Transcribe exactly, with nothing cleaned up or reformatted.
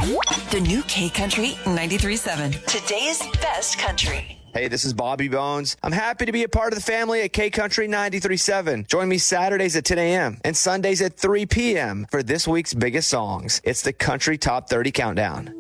The new K Country ninety-three point seven. Today's best country. Hey, this is Bobby Bones. I'm happy to be a part of the family at K Country ninety-three point seven. Join me Saturdays at ten a.m. and Sundays at three p.m. for this week's biggest songs. It's the Country Top thirty Countdown.